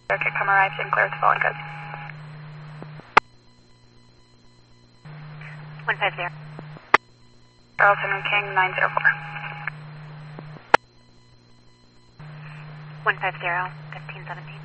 Circuit come arrives and clear to fall and goods. 150. Charleston and King 904. 150, 1517.